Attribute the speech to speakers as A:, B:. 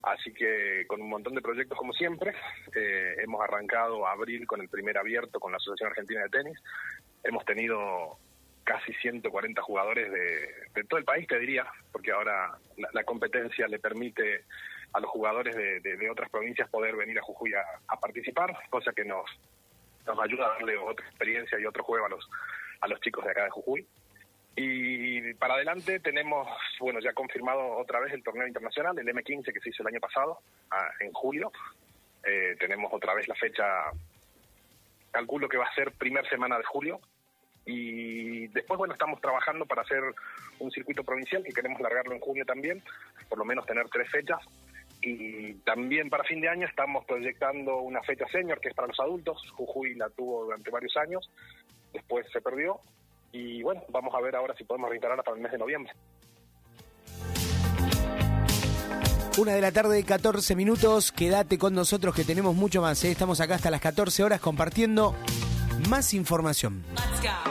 A: Así que con un montón de proyectos como siempre, hemos arrancado abril con el primer abierto con la Asociación Argentina de Tenis. Hemos tenido casi 140 jugadores de todo el país, te diría, porque ahora la competencia le permite a los jugadores de otras provincias poder venir a Jujuy a participar, cosa que nos ayuda a darle otra experiencia y otro juego a los chicos de acá de Jujuy. Y para adelante tenemos, ya confirmado otra vez el torneo internacional, el M15 que se hizo el año pasado, en julio. Tenemos otra vez la fecha, calculo que va a ser primera semana de julio. Y después, estamos trabajando para hacer un circuito provincial que queremos largarlo en junio también, por lo menos tener 3 fechas. Y también para fin de año estamos proyectando una fecha senior que es para los adultos. Jujuy la tuvo durante varios años, después se perdió. Y vamos a ver ahora si podemos reinstalarla para el mes de noviembre.
B: 1:14 p.m, quédate con nosotros que tenemos mucho más, Estamos acá hasta las 14 horas compartiendo más información. Let's go.